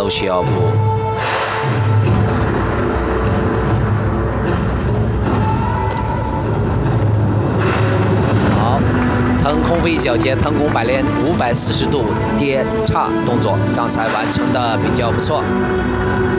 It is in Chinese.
楼小步。好，腾空飞脚接腾空摆连540度跌叉动作，刚才完成的比较不错。